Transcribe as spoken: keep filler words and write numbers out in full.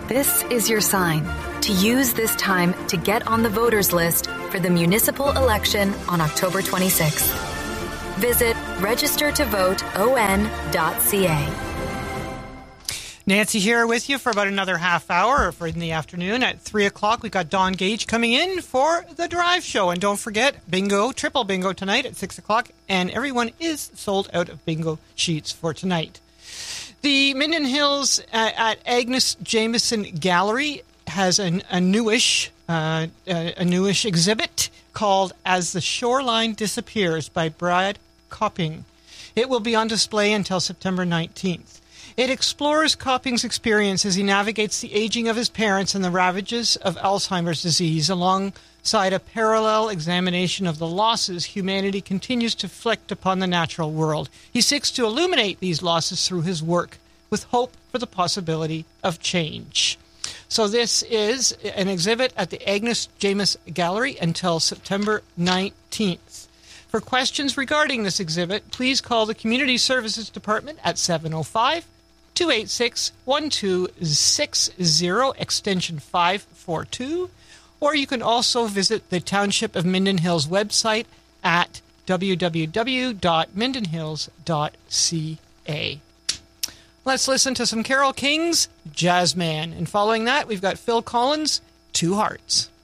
This is your sign to use this time to get on the voters list for the municipal election on October twenty-sixth. Visit register to vote o n dot c a. Nancy here with you for about another half hour for in the afternoon. At three o'clock, we got Don Gage coming in for the drive show. And don't forget, bingo, triple bingo tonight at six o'clock. And everyone is sold out of bingo sheets for tonight. The Minden Hills uh, at Agnes Jameson Gallery has an, a newish, uh, a, a newish exhibit called As the Shoreline Disappears by Brad Copping. It will be on display until September nineteenth. It explores Copping's experience as he navigates the aging of his parents and the ravages of Alzheimer's disease, alongside a parallel examination of the losses humanity continues to inflict upon the natural world. He seeks to illuminate these losses through his work, with hope for the possibility of change. So this is an exhibit at the Agnes Jameson Gallery until September nineteenth. For questions regarding this exhibit, please call the Community Services Department at seven oh five, two eight six, one two six zero, extension five four two, or you can also visit the Township of Minden Hills website at w w w dot minden hills dot c a. Let's listen to some Carole King's Jazzman, and following that, we've got Phil Collins' Two Hearts.